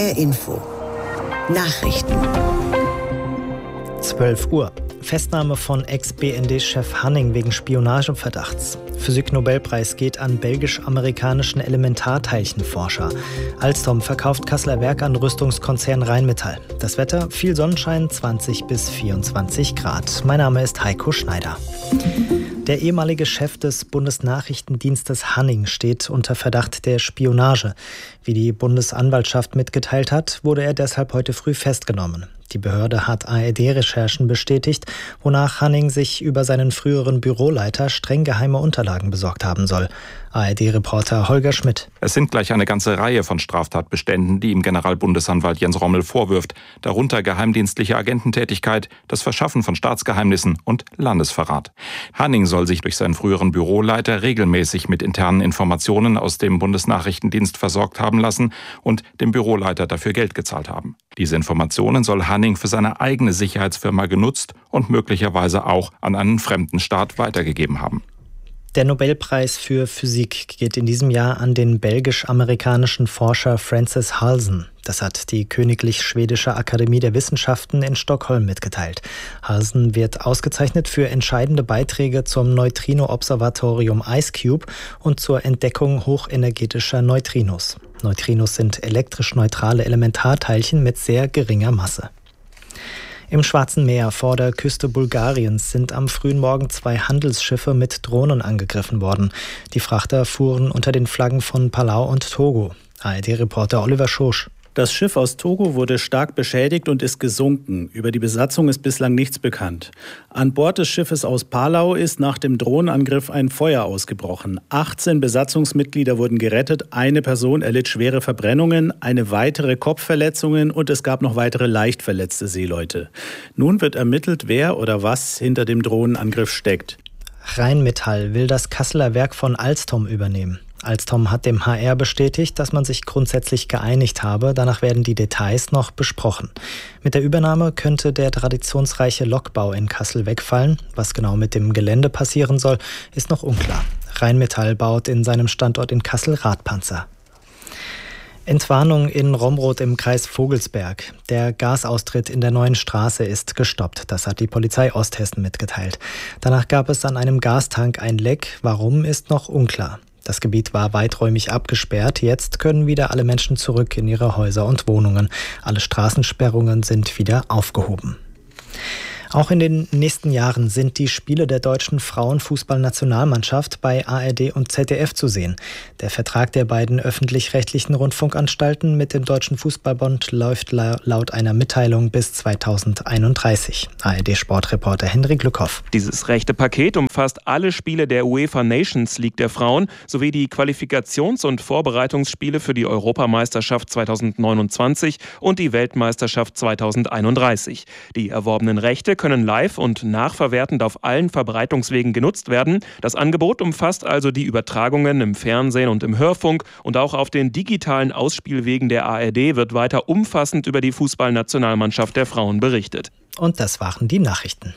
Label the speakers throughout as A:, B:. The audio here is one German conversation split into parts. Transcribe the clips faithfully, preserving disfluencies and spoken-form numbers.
A: H R Info. Nachrichten.
B: zwölf Uhr. Festnahme von Ex-B N D-Chef Hanning wegen Spionageverdachts. Physik-Nobelpreis geht an belgisch-amerikanischen Elementarteilchenforscher. Alstom verkauft Kasseler Werk an Rüstungskonzern Rheinmetall. Das Wetter, viel Sonnenschein, zwanzig bis vierundzwanzig Grad. Mein Name ist Heiko Schneider. Der ehemalige Chef des Bundesnachrichtendienstes Hanning steht unter Verdacht der Spionage. Wie die Bundesanwaltschaft mitgeteilt hat, wurde er deshalb heute früh festgenommen. Die Behörde hat A R D-Recherchen bestätigt, wonach Hanning sich über seinen früheren Büroleiter streng geheime Unterlagen besorgt haben soll. A R D-Reporter Holger Schmidt.
C: Es sind gleich eine ganze Reihe von Straftatbeständen, die ihm Generalbundesanwalt Jens Rommel vorwirft. Darunter geheimdienstliche Agententätigkeit, das Verschaffen von Staatsgeheimnissen und Landesverrat. Hanning soll sich durch seinen früheren Büroleiter regelmäßig mit internen Informationen aus dem Bundesnachrichtendienst versorgt haben lassen und dem Büroleiter dafür Geld gezahlt haben. Diese Informationen soll Hanning für seine eigene Sicherheitsfirma genutzt und möglicherweise auch an einen fremden Staat weitergegeben haben.
B: Der Nobelpreis für Physik geht in diesem Jahr an den belgisch-amerikanischen Forscher Francis Halsen. Das hat die Königlich Schwedische Akademie der Wissenschaften in Stockholm mitgeteilt. Halsen wird ausgezeichnet für entscheidende Beiträge zum Neutrino-Observatorium IceCube und zur Entdeckung hochenergetischer Neutrinos. Neutrinos sind elektrisch neutrale Elementarteilchen mit sehr geringer Masse. Im Schwarzen Meer vor der Küste Bulgariens sind am frühen Morgen zwei Handelsschiffe mit Drohnen angegriffen worden. Die Frachter fuhren unter den Flaggen von Palau und Togo. A R D-Reporter Oliver Schosch.
D: Das Schiff aus Togo wurde stark beschädigt und ist gesunken. Über die Besatzung ist bislang nichts bekannt. An Bord des Schiffes aus Palau ist nach dem Drohnenangriff ein Feuer ausgebrochen. achtzehn Besatzungsmitglieder wurden gerettet, eine Person erlitt schwere Verbrennungen, eine weitere Kopfverletzungen und es gab noch weitere leicht verletzte Seeleute. Nun wird ermittelt, wer oder was hinter dem Drohnenangriff steckt.
B: Rheinmetall will das Kasseler Werk von Alstom übernehmen. Alstom hat dem H R bestätigt, dass man sich grundsätzlich geeinigt habe. Danach werden die Details noch besprochen. Mit der Übernahme könnte der traditionsreiche Lokbau in Kassel wegfallen. Was genau mit dem Gelände passieren soll, ist noch unklar. Rheinmetall baut in seinem Standort in Kassel Radpanzer. Entwarnung in Romrod im Kreis Vogelsberg. Der Gasaustritt in der neuen Straße ist gestoppt. Das hat die Polizei Osthessen mitgeteilt. Danach gab es an einem Gastank ein Leck. Warum, ist noch unklar. Das Gebiet war weiträumig abgesperrt. Jetzt können wieder alle Menschen zurück in ihre Häuser und Wohnungen. Alle Straßensperrungen sind wieder aufgehoben. Auch in den nächsten Jahren sind die Spiele der deutschen Frauenfußballnationalmannschaft bei A R D und Z D F zu sehen. Der Vertrag der beiden öffentlich-rechtlichen Rundfunkanstalten mit dem Deutschen Fußballbund läuft laut einer Mitteilung bis zweitausendeinunddreißig. A R D-Sportreporter Hendrik Lückhoff.
E: Dieses rechte Paket umfasst alle Spiele der UEFA Nations League der Frauen sowie die Qualifikations- und Vorbereitungsspiele für die Europameisterschaft zweitausendneunundzwanzig und die Weltmeisterschaft zweitausendeinunddreißig. Die erworbenen Rechte können live und nachverwertend auf allen Verbreitungswegen genutzt werden. Das Angebot umfasst also die Übertragungen im Fernsehen und im Hörfunk und auch auf den digitalen Ausspielwegen der A R D wird weiter umfassend über die Fußballnationalmannschaft der Frauen berichtet.
B: Und das waren die Nachrichten.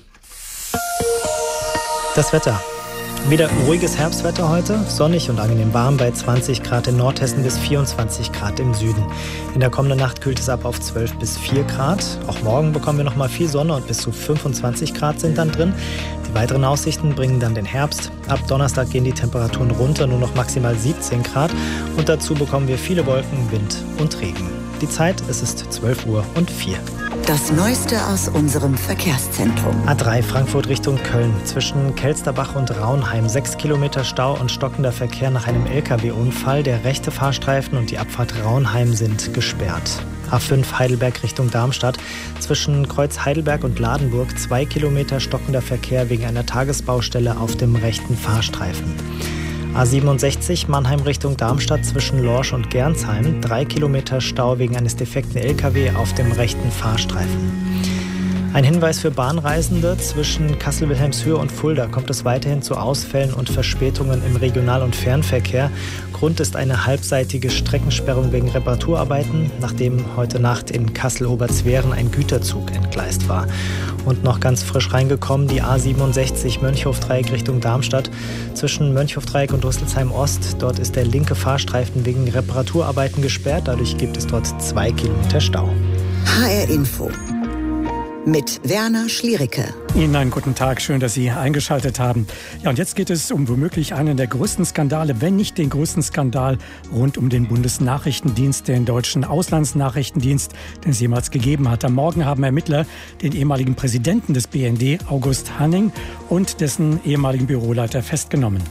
B: Das Wetter. Wieder ruhiges Herbstwetter heute, sonnig und angenehm warm bei zwanzig Grad in Nordhessen bis vierundzwanzig Grad im Süden. In der kommenden Nacht kühlt es ab auf zwölf bis vier Grad. Auch morgen bekommen wir noch mal viel Sonne und bis zu fünfundzwanzig Grad sind dann drin. Die weiteren Aussichten bringen dann den Herbst. Ab Donnerstag gehen die Temperaturen runter, nur noch maximal siebzehn Grad. Und dazu bekommen wir viele Wolken, Wind und Regen. Die Zeit, es ist zwölf Uhr und vier.
A: Das Neueste aus unserem Verkehrszentrum.
B: A drei Frankfurt Richtung Köln. Zwischen Kelsterbach und Raunheim sechs Kilometer Stau und stockender Verkehr nach einem L K W-Unfall. Der rechte Fahrstreifen und die Abfahrt Raunheim sind gesperrt. A fünf Heidelberg Richtung Darmstadt. Zwischen Kreuz Heidelberg und Ladenburg zwei Kilometer stockender Verkehr wegen einer Tagesbaustelle auf dem rechten Fahrstreifen. A siebenundsechzig Mannheim Richtung Darmstadt zwischen Lorsch und Gernsheim. Drei Kilometer Stau wegen eines defekten L K W auf dem rechten Fahrstreifen. Ein Hinweis für Bahnreisende: Zwischen Kassel-Wilhelmshöhe und Fulda kommt es weiterhin zu Ausfällen und Verspätungen im Regional- und Fernverkehr. Grund ist eine halbseitige Streckensperrung wegen Reparaturarbeiten, nachdem heute Nacht in Kassel-Oberzweren ein Güterzug entgleist war. Und noch ganz frisch reingekommen, die A siebenundsechzig Mönchhof-Dreieck Richtung Darmstadt. Zwischen Mönchhof-Dreieck und Rüsselsheim-Ost, dort ist der linke Fahrstreifen wegen Reparaturarbeiten gesperrt. Dadurch gibt es dort zwei Kilometer Stau.
A: H R Info mit Werner Schliericke.
F: Ihnen einen guten Tag, schön, dass Sie eingeschaltet haben. Ja, und jetzt geht es um womöglich einen der größten Skandale, wenn nicht den größten Skandal rund um den Bundesnachrichtendienst, den deutschen Auslandsnachrichtendienst, den es jemals gegeben hat. Am Morgen haben Ermittler den ehemaligen Präsidenten des B N D, August Hanning, und dessen ehemaligen Büroleiter festgenommen.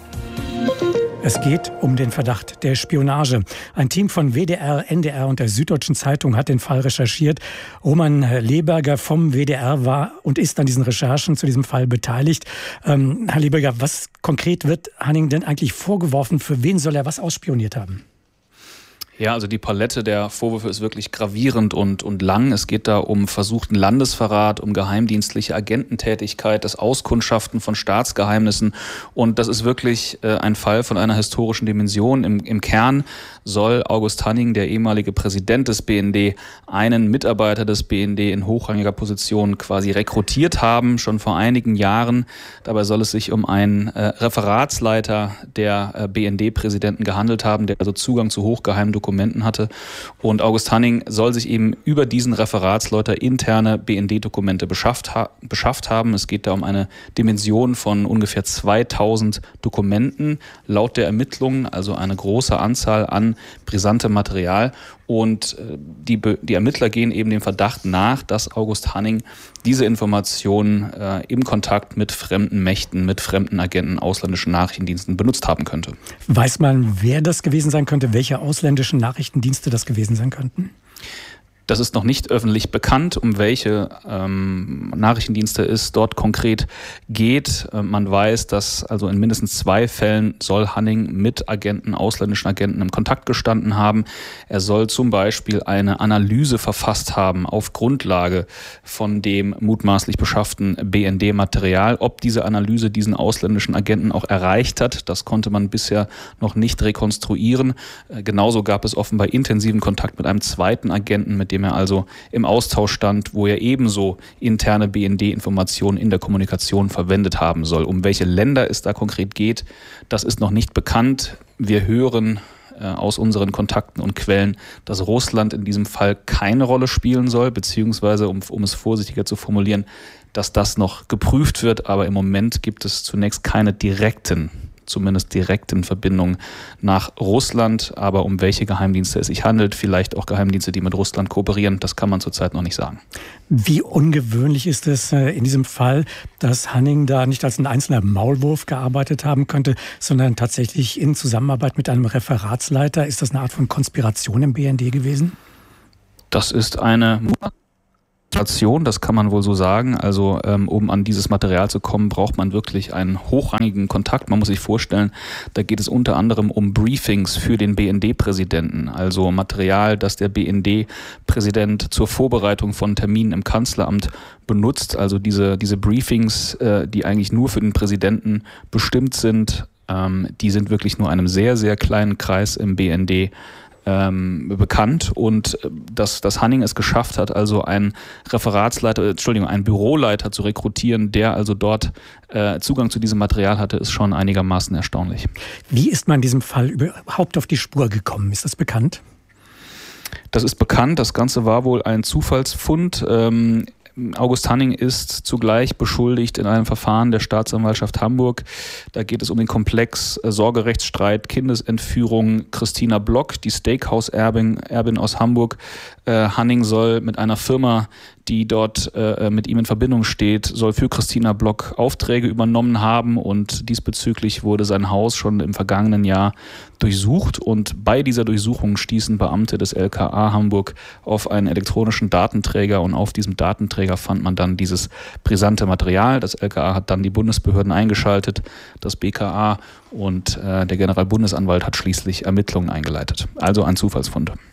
F: Es geht um den Verdacht der Spionage. Ein Team von W D R, N D R und der Süddeutschen Zeitung hat den Fall recherchiert. Roman Leberger vom W D R war und ist an diesen Recherchen zu diesem Fall beteiligt. Ähm, Herr Leberger, was konkret wird Hanning denn eigentlich vorgeworfen? Für wen soll er was ausspioniert haben?
G: Ja, also die Palette der Vorwürfe ist wirklich gravierend und, und lang. Es geht da um versuchten Landesverrat, um geheimdienstliche Agententätigkeit, das Auskundschaften von Staatsgeheimnissen. Und das ist wirklich äh, ein Fall von einer historischen Dimension. Im, im Kern soll August Hanning, der ehemalige Präsident des B N D, einen Mitarbeiter des B N D in hochrangiger Position quasi rekrutiert haben, schon vor einigen Jahren. Dabei soll es sich um einen äh, Referatsleiter der äh, B N D-Präsidenten gehandelt haben, der also Zugang zu hochgeheimen Dokumenten hatte. Und August Hanning soll sich eben über diesen Referatsleiter interne B N D-Dokumente beschafft, ha- beschafft haben. Es geht da um eine Dimension von ungefähr zweitausend Dokumenten, laut der Ermittlungen, also eine große Anzahl an brisantem Material. Und die, die Ermittler gehen eben dem Verdacht nach, dass August Hanning diese Informationen äh, im Kontakt mit fremden Mächten, mit fremden Agenten, ausländischen Nachrichtendiensten benutzt haben könnte.
F: Weiß man, wer das gewesen sein könnte, welche ausländischen Nachrichtendienste das gewesen sein könnten?
G: Das ist noch nicht öffentlich bekannt, um welche ähm, Nachrichtendienste es dort konkret geht. Äh, man weiß, dass also in mindestens zwei Fällen soll Hanning mit Agenten, ausländischen Agenten im Kontakt gestanden haben. Er soll zum Beispiel eine Analyse verfasst haben auf Grundlage von dem mutmaßlich beschafften B N D-Material. Ob diese Analyse diesen ausländischen Agenten auch erreicht hat, das konnte man bisher noch nicht rekonstruieren. Äh, genauso gab es offenbar intensiven Kontakt mit einem zweiten Agenten, mit dem er also im Austausch stand, wo er ebenso interne B N D-Informationen in der Kommunikation verwendet haben soll. Um welche Länder es da konkret geht, das ist noch nicht bekannt. Wir hören äh, aus unseren Kontakten und Quellen, dass Russland in diesem Fall keine Rolle spielen soll, beziehungsweise, um, um es vorsichtiger zu formulieren, dass das noch geprüft wird. Aber im Moment gibt es zunächst keine direkten zumindest direkten Verbindungen nach Russland. Aber um welche Geheimdienste es sich handelt, vielleicht auch Geheimdienste, die mit Russland kooperieren, das kann man zurzeit noch nicht sagen.
F: Wie ungewöhnlich ist es in diesem Fall, dass Hanning da nicht als ein einzelner Maulwurf gearbeitet haben könnte, sondern tatsächlich in Zusammenarbeit mit einem Referatsleiter? Ist das eine Art von Konspiration im B N D gewesen?
G: Das ist eine Das kann man wohl so sagen. Also ähm, um an dieses Material zu kommen, braucht man wirklich einen hochrangigen Kontakt. Man muss sich vorstellen, da geht es unter anderem um Briefings für den B N D-Präsidenten. Also Material, das der B N D-Präsident zur Vorbereitung von Terminen im Kanzleramt benutzt. Also diese, diese Briefings, äh, die eigentlich nur für den Präsidenten bestimmt sind, ähm, die sind wirklich nur einem sehr, sehr kleinen Kreis im B N D Ähm, bekannt. Und dass, dass Hanning es geschafft hat, also einen Referatsleiter, Entschuldigung, einen Büroleiter zu rekrutieren, der also dort äh, Zugang zu diesem Material hatte, ist schon einigermaßen erstaunlich.
F: Wie ist man in diesem Fall überhaupt auf die Spur gekommen? Ist das bekannt?
G: Das ist bekannt. Das Ganze war wohl ein Zufallsfund. Ähm, August Hanning ist zugleich beschuldigt in einem Verfahren der Staatsanwaltschaft Hamburg. Da geht es um den Komplex äh, Sorgerechtsstreit, Kindesentführung. Christina Block, die Steakhouse-Erbin Erbin aus Hamburg. Äh, Hanning soll mit einer Firma, die dort äh, mit ihm in Verbindung steht, soll für Christina Block Aufträge übernommen haben, und diesbezüglich wurde sein Haus schon im vergangenen Jahr durchsucht, und bei dieser Durchsuchung stießen Beamte des L K A Hamburg auf einen elektronischen Datenträger, und auf diesem Datenträger fand man dann dieses brisante Material. Das L K A hat dann die Bundesbehörden eingeschaltet, das B K A, und äh, der Generalbundesanwalt hat schließlich Ermittlungen eingeleitet. Also ein Zufallsfund.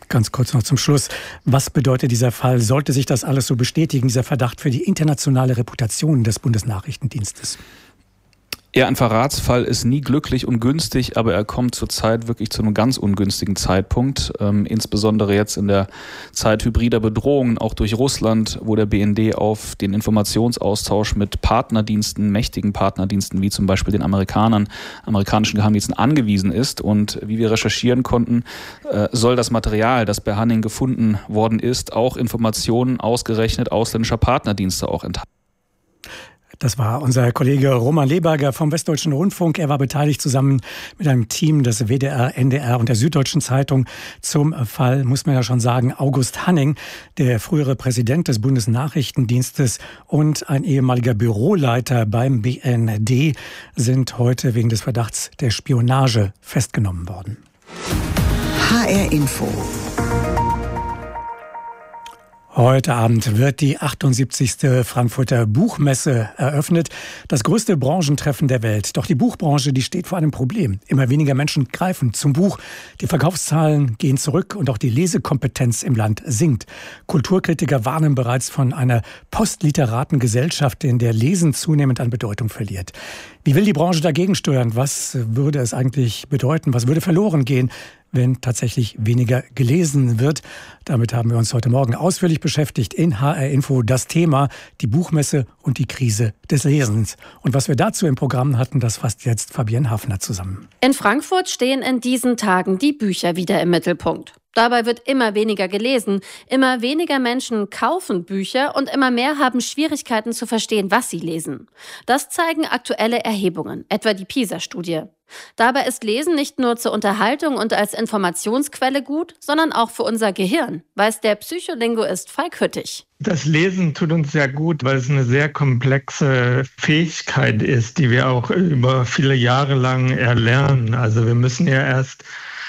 F: Ganz kurz noch zum Schluss. Was bedeutet dieser Fall? Sollte sich das alles so bestätigen, dieser Verdacht für die internationale Reputation des Bundesnachrichtendienstes?
G: Ja, ein Verratsfall ist nie glücklich und günstig, aber er kommt zurzeit wirklich zu einem ganz ungünstigen Zeitpunkt. Ähm, insbesondere jetzt in der Zeit hybrider Bedrohungen, auch durch Russland, wo der B N D auf den Informationsaustausch mit Partnerdiensten, mächtigen Partnerdiensten, wie zum Beispiel den Amerikanern, amerikanischen Geheimdiensten angewiesen ist. Und wie wir recherchieren konnten, äh, soll das Material, das bei Hanning gefunden worden ist, auch Informationen ausgerechnet ausländischer Partnerdienste auch enthalten.
F: Das war unser Kollege Roman Leberger vom Westdeutschen Rundfunk. Er war beteiligt zusammen mit einem Team des W D R, N D R und der Süddeutschen Zeitung zum Fall, muss man ja schon sagen, August Hanning, der frühere Präsident des Bundesnachrichtendienstes und ein ehemaliger Büroleiter beim B N D, sind heute wegen des Verdachts der Spionage festgenommen worden.
A: H R Info.
F: Heute Abend wird die achtundsiebzigste Frankfurter Buchmesse eröffnet, das größte Branchentreffen der Welt. Doch die Buchbranche, die steht vor einem Problem. Immer weniger Menschen greifen zum Buch. Die Verkaufszahlen gehen zurück und auch die Lesekompetenz im Land sinkt. Kulturkritiker warnen bereits von einer postliteraten Gesellschaft, in der Lesen zunehmend an Bedeutung verliert. Wie will die Branche dagegen steuern? Was würde es eigentlich bedeuten? Was würde verloren gehen, wenn tatsächlich weniger gelesen wird? Damit haben wir uns heute Morgen ausführlich beschäftigt in H R Info. Das Thema, die Buchmesse und die Krise des Lesens. Und was wir dazu im Programm hatten, das fasst jetzt Fabienne Hafner zusammen.
H: In Frankfurt stehen in diesen Tagen die Bücher wieder im Mittelpunkt. Dabei wird immer weniger gelesen, immer weniger Menschen kaufen Bücher und immer mehr haben Schwierigkeiten zu verstehen, was sie lesen. Das zeigen aktuelle Erhebungen, etwa die PISA-Studie. Dabei ist Lesen nicht nur zur Unterhaltung und als Informationsquelle gut, sondern auch für unser Gehirn, weiß der Psycholinguist Falk Hüttich.
I: Das Lesen tut uns sehr gut, weil es eine sehr komplexe Fähigkeit ist, die wir auch über viele Jahre lang erlernen. Also wir müssen ja erst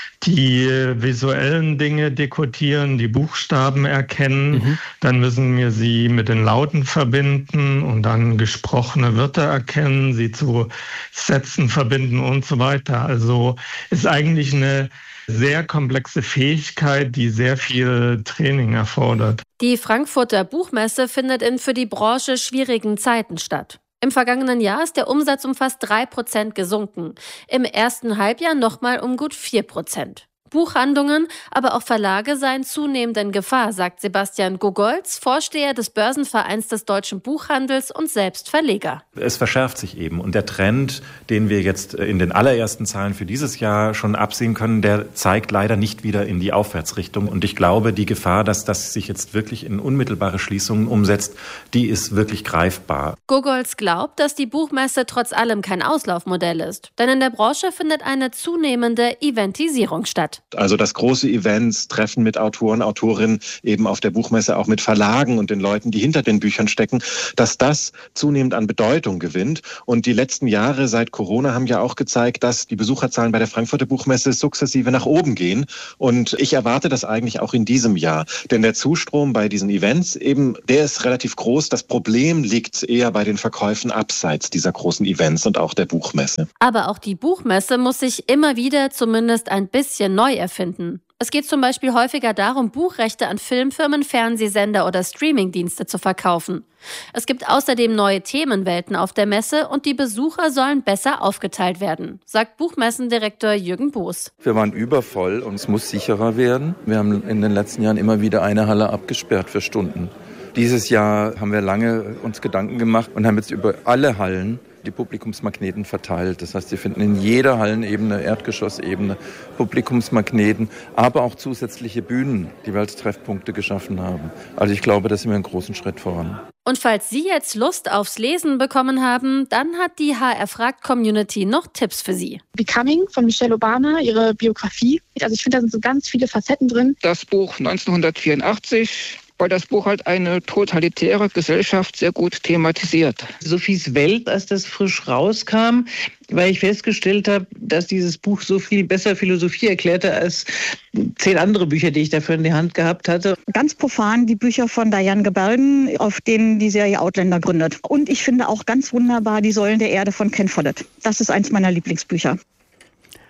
I: die visuellen Dinge dekodieren, die Buchstaben erkennen, mhm. Dann müssen wir sie mit den Lauten verbinden und dann gesprochene Wörter erkennen, sie zu Sätzen verbinden und so weiter. Also ist eigentlich eine sehr komplexe Fähigkeit, die sehr viel Training erfordert.
H: Die Frankfurter Buchmesse findet in für die Branche schwierigen Zeiten statt. Im vergangenen Jahr ist der Umsatz um fast drei Prozent gesunken. Im ersten Halbjahr nochmal um gut vier Prozent. Buchhandlungen, aber auch Verlage seien zunehmend in Gefahr, sagt Sebastian Gogolz, Vorsteher des Börsenvereins des deutschen Buchhandels und selbst Verleger.
J: Es verschärft sich eben und der Trend, den wir jetzt in den allerersten Zahlen für dieses Jahr schon absehen können, der zeigt leider nicht wieder in die Aufwärtsrichtung. Und ich glaube, die Gefahr, dass das sich jetzt wirklich in unmittelbare Schließungen umsetzt, die ist wirklich greifbar.
H: Gogolz glaubt, dass die Buchmesse trotz allem kein Auslaufmodell ist. Denn in der Branche findet eine zunehmende Eventisierung statt.
K: Also dass große Events, Treffen mit Autoren, Autorinnen, eben auf der Buchmesse auch mit Verlagen und den Leuten, die hinter den Büchern stecken, dass das zunehmend an Bedeutung gewinnt. Und die letzten Jahre seit Corona haben ja auch gezeigt, dass die Besucherzahlen bei der Frankfurter Buchmesse sukzessive nach oben gehen. Und ich erwarte das eigentlich auch in diesem Jahr. Denn der Zustrom bei diesen Events, eben, der ist relativ groß. Das Problem liegt eher bei den Verkäufen abseits dieser großen Events und auch der Buchmesse.
H: Aber auch die Buchmesse muss sich immer wieder zumindest ein bisschen neu erfinden. Es geht zum Beispiel häufiger darum, Buchrechte an Filmfirmen, Fernsehsender oder Streamingdienste zu verkaufen. Es gibt außerdem neue Themenwelten auf der Messe und die Besucher sollen besser aufgeteilt werden, sagt Buchmessendirektor Jürgen Boos.
L: Wir waren übervoll und es muss sicherer werden. Wir haben in den letzten Jahren immer wieder eine Halle abgesperrt für Stunden. Dieses Jahr haben wir lange uns Gedanken gemacht und haben jetzt über alle Hallen die Publikumsmagneten verteilt. Das heißt, Sie finden in jeder Hallenebene, Erdgeschossebene Publikumsmagneten, aber auch zusätzliche Bühnen, die wir als Treffpunkte geschaffen haben. Also ich glaube, da sind wir einen großen Schritt voran.
H: Und falls Sie jetzt Lust aufs Lesen bekommen haben, dann hat die H R-Fragt-Community noch Tipps für Sie.
M: Becoming von Michelle Obama, ihre Biografie. Also ich finde, da sind so ganz viele Facetten drin.
N: Das Buch neunzehnhundertvierundachtzig, weil das Buch halt eine totalitäre Gesellschaft sehr gut thematisiert.
O: Sophies Welt, als das frisch rauskam, weil ich festgestellt habe, dass dieses Buch so viel besser Philosophie erklärte als zehn andere Bücher, die ich dafür in die Hand gehabt hatte.
P: Ganz profan die Bücher von Diane Gabaldon, auf denen die Serie Outlander gründet. Und ich finde auch ganz wunderbar die Säulen der Erde von Ken Follett. Das ist eins meiner Lieblingsbücher.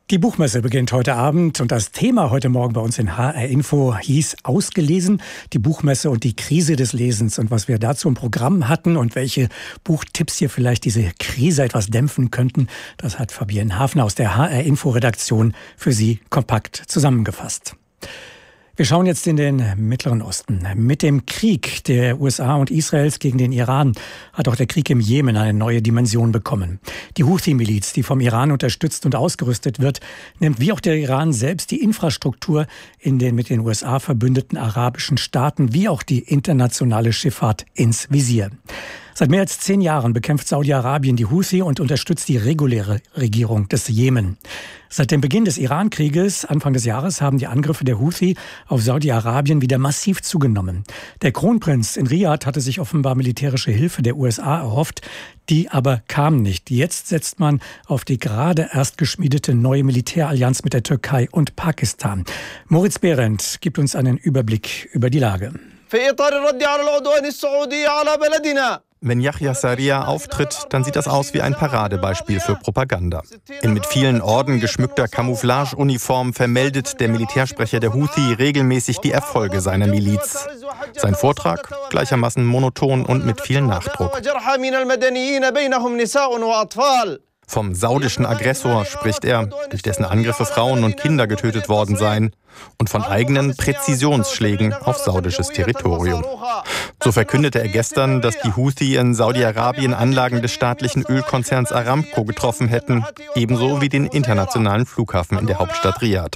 F: Die Buchmesse beginnt heute Abend und das Thema heute Morgen bei uns in H R Info hieß Ausgelesen, die Buchmesse und die Krise des Lesens. Und was wir dazu im Programm hatten und welche Buchtipps hier vielleicht diese Krise etwas dämpfen könnten, das hat Fabienne Hafner aus der H R Info Redaktion für Sie kompakt zusammengefasst. Wir schauen jetzt in den Mittleren Osten. Mit dem Krieg der U S A und Israels gegen den Iran hat auch der Krieg im Jemen eine neue Dimension bekommen. Die Houthi-Miliz, die vom Iran unterstützt und ausgerüstet wird, nimmt wie auch der Iran selbst die Infrastruktur in den mit den U S A verbündeten arabischen Staaten wie auch die internationale Schifffahrt ins Visier. Seit mehr als zehn Jahren bekämpft Saudi-Arabien die Houthi und unterstützt die reguläre Regierung des Jemen. Seit dem Beginn des Iran-Krieges, Anfang des Jahres, haben die Angriffe der Houthi auf Saudi-Arabien wieder massiv zugenommen. Der Kronprinz in Riyadh hatte sich offenbar militärische Hilfe der U S A erhofft, die aber kam nicht. Jetzt setzt man auf die gerade erst geschmiedete neue Militärallianz mit der Türkei und Pakistan. Moritz Behrendt gibt uns einen Überblick über die Lage.
Q: Wenn Yahya Sarriya auftritt, dann sieht das aus wie ein Paradebeispiel für Propaganda. In mit vielen Orden geschmückter Camouflageuniform vermeldet der Militärsprecher der Houthi regelmäßig die Erfolge seiner Miliz. Sein Vortrag gleichermaßen monoton und mit viel Nachdruck. Vom saudischen Aggressor spricht er, durch dessen Angriffe Frauen und Kinder getötet worden seien, und von eigenen Präzisionsschlägen auf saudisches Territorium. So verkündete er gestern, dass die Houthi in Saudi-Arabien Anlagen des staatlichen Ölkonzerns Aramco getroffen hätten, ebenso wie den internationalen Flughafen in der Hauptstadt Riyadh.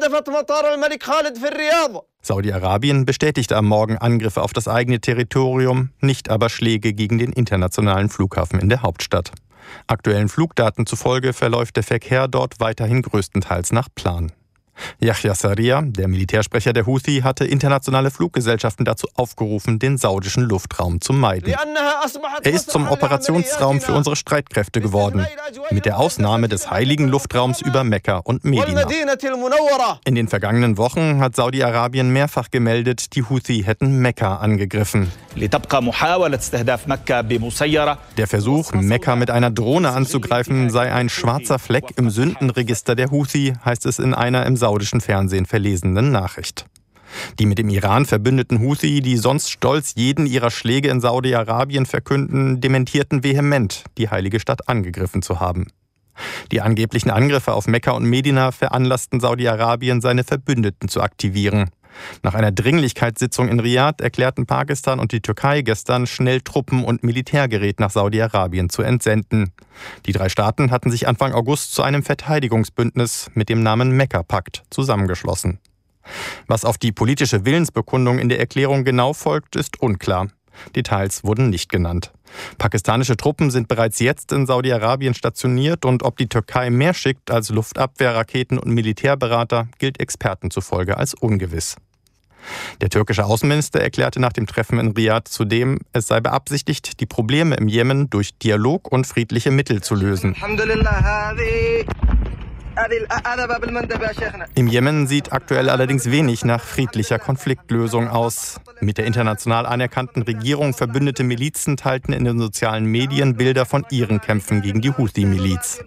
Q: Saudi-Arabien bestätigte am Morgen Angriffe auf das eigene Territorium, nicht aber Schläge gegen den internationalen Flughafen in der Hauptstadt. Aktuellen Flugdaten zufolge verläuft der Verkehr dort weiterhin größtenteils nach Plan. Yahya Sarriya, der Militärsprecher der Houthi, hatte internationale Fluggesellschaften dazu aufgerufen, den saudischen Luftraum zu meiden. Er ist zum Operationsraum für unsere Streitkräfte geworden, mit der Ausnahme des heiligen Luftraums über Mekka und Medina. In den vergangenen Wochen hat Saudi-Arabien mehrfach gemeldet, die Houthi hätten Mekka angegriffen. Der Versuch, Mekka mit einer Drohne anzugreifen, sei ein schwarzer Fleck im Sündenregister der Houthi, heißt es in einer im saudischen Fernsehen verlesenen Nachricht. Die mit dem Iran verbündeten Houthi, die sonst stolz jeden ihrer Schläge in Saudi-Arabien verkünden, dementierten vehement, die heilige Stadt angegriffen zu haben. Die angeblichen Angriffe auf Mekka und Medina veranlassten Saudi-Arabien, seine Verbündeten zu aktivieren. Nach einer Dringlichkeitssitzung in Riyadh erklärten Pakistan und die Türkei gestern, schnell Truppen und Militärgerät nach Saudi-Arabien zu entsenden. Die drei Staaten hatten sich Anfang August zu einem Verteidigungsbündnis mit dem Namen Mekka-Pakt zusammengeschlossen. Was auf die politische Willensbekundung in der Erklärung genau folgt, ist unklar. Details wurden nicht genannt. Pakistanische Truppen sind bereits jetzt in Saudi-Arabien stationiert und ob die Türkei mehr schickt als Luftabwehrraketen und Militärberater, gilt Experten zufolge als ungewiss. Der türkische Außenminister erklärte nach dem Treffen in Riyadh zudem, es sei beabsichtigt, die Probleme im Jemen durch Dialog und friedliche Mittel zu lösen. Im Jemen sieht aktuell allerdings wenig nach friedlicher Konfliktlösung aus. Mit der international anerkannten Regierung verbündete Milizen teilten in den sozialen Medien Bilder von ihren Kämpfen gegen die Houthi-Miliz.